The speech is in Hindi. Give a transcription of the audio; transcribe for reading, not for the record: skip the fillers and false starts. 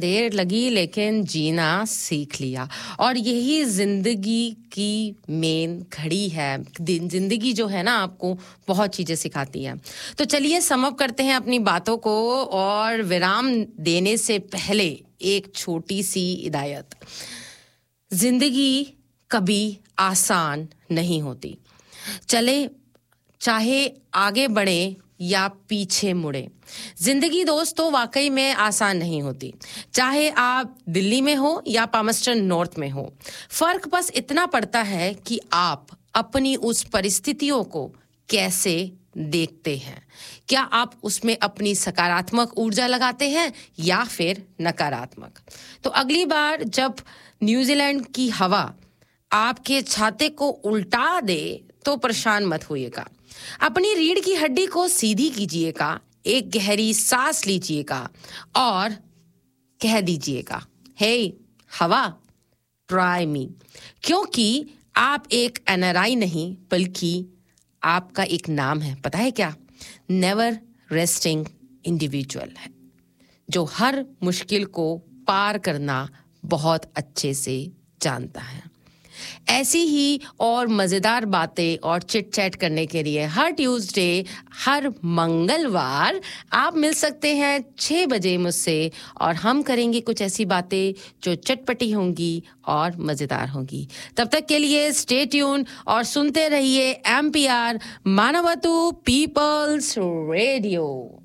देर लगी लेकिन जीना सीख लिया, और यही जिंदगी की मेन घड़ी है। जिंदगी जो है ना आपको बहुत चीजें सिखाती है। तो चलिए सम अप करते हैं अपनी बातों को, और विराम देने से पहले एक छोटी सी हिदायत। जिंदगी कभी आसान नहीं होती, चले चाहे आगे बढ़े या पीछे मुड़े। जिंदगी दोस्तों वाकई में आसान नहीं होती, चाहे आप दिल्ली में हो या पामस्टन नॉर्थ में हो। फर्क बस इतना पड़ता है कि आप अपनी उस परिस्थितियों को कैसे देखते हैं। क्या आप उसमें अपनी सकारात्मक ऊर्जा लगाते हैं या फिर नकारात्मक। तो अगली बार जब न्यूजीलैंड की हवा आपके छाते को उल्टा दे तो परेशान मत होइएगा। अपनी रीढ़ की हड्डी को सीधी कीजिएगा, एक गहरी सांस लीजिएगा और कह दीजिएगा, हे हवा ट्राई मी। क्योंकि आप एक एनआरआई नहीं बल्कि आपका एक नाम है, पता है क्या? नेवर रेस्टिंग इंडिविजुअल है, जो हर मुश्किल को पार करना बहुत अच्छे से जानता है। ऐसी ही और मज़ेदार बातें और चिट चैट करने के लिए हर ट्यूसडे, हर मंगलवार आप मिल सकते हैं 6 बजे मुझसे, और हम करेंगे कुछ ऐसी बातें जो चटपटी होंगी और मज़ेदार होंगी। तब तक के लिए स्टे ट्यून और सुनते रहिए एमपीआर मानवतु पीपल्स रेडियो।